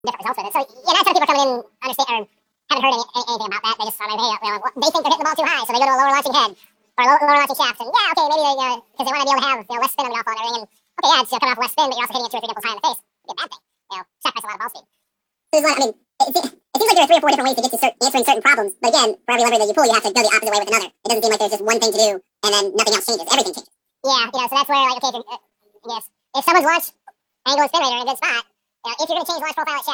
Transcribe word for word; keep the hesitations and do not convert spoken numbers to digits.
different results with it. So yeah, not some people are coming in understand or haven't heard any, anything about that. They just thought, like, hey, you know, they think they're hitting the ball too high, so they go to a lower launching head or lower, lower launching shaft. And yeah, okay, maybe they, uh, because they want to be able to have, you know, less spin on the golf ball and everything. And okay, yeah, it's, you know, coming off less spin, but you're also hitting it two or three nipples high in the face. It'd be a bad thing. You know, sacrifice a lot of ball speed. So there's a lot, I mean, it, it, it seems like there are three or four different ways to get to cert- answering certain problems. But again, for every lever that you pull, you have to go the opposite way with another. It doesn't seem like there's just one thing to do and then nothing else changes. Everything changes. Yeah, you know, so that's where, like, okay, if, uh, yes, if someone's launch angle and spin rate are in a good spot, you know, if you're going to change launch profile at shaft,